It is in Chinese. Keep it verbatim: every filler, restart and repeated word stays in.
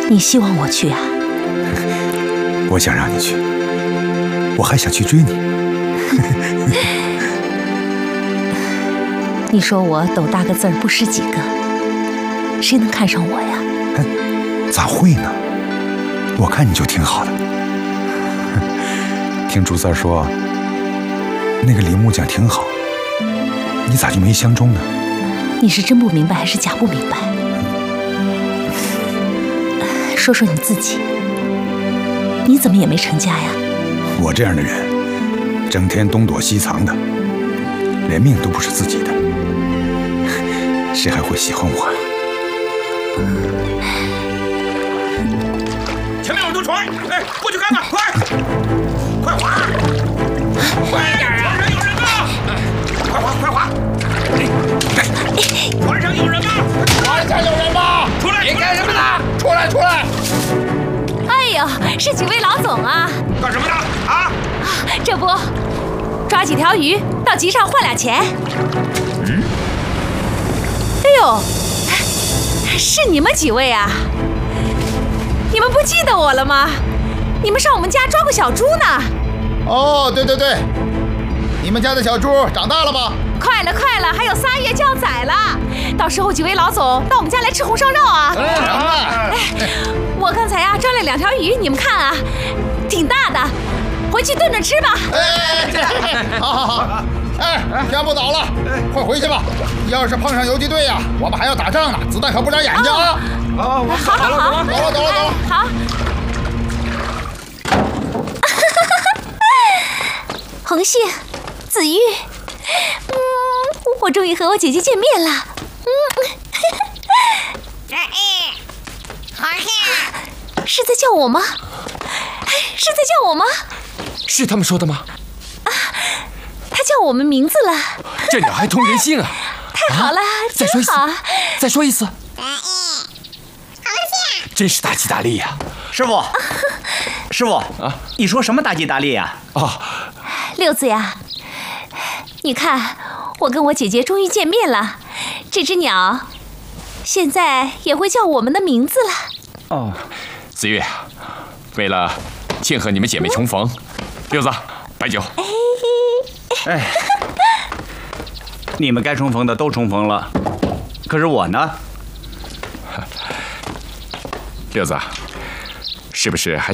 你希望我去啊？ 我想让你去，我还想去追你。 你说我斗大个字儿不识几个，谁能看上我呀？ 哎，咋会呢？我看你就挺好的。听朱三说，那个李木匠挺好，你咋就没相中呢？ 你是真不明白还是假不明白？说说你自己，你怎么也没成家呀？ 我这样的人，整天东躲西藏的，连命都不是自己的，谁还会喜欢我呀？ 前面有艘船，哎，过去看看，快，快划，快点啊！船上有人吗？快划，快划！船上有人吗？船上有人吗？出来！你干什么呢？出来，出来！ 哎呦，是几位老总啊！ 干什么的？啊？ 这不，抓几条鱼到集上换俩钱。 嗯。 哎呦，是你们几位啊？你们不记得我了吗？你们上我们家抓过小猪呢。 哦，对对对，你们家的小猪长大了吗？ 快了，快了，还有仨月就要宰了。到时候几位老总到我们家来吃红烧肉啊！哎，我刚才呀抓了两条鱼，你们看啊，挺大的，回去炖着吃吧。 哎，好好好，哎，天不早了，快回去吧。要是碰上游击队呀，我们还要打仗呢，子弹可不长眼睛啊！ 好，我好好好， 走了走了走了， 好。红杏，紫玉，嗯，我终于和我姐姐见面了。嗯，红杏，是在叫我吗？是在叫我吗？ 是他们说的吗？ 啊，他叫我们名字了。 这鸟还通人性啊！ 太好了， 再说一次，再说一次。真是大吉大利呀！ 师傅，师傅啊，你说什么大吉大利呀？ 哦， 六子呀，你看，我跟我姐姐终于见面了。这只鸟，现在也会叫我们的名字了。 哦， 子月，为了庆贺你们姐妹重逢，六子，白酒。 哎，你们该重逢的都重逢了，可是我呢？ 六子，是不是还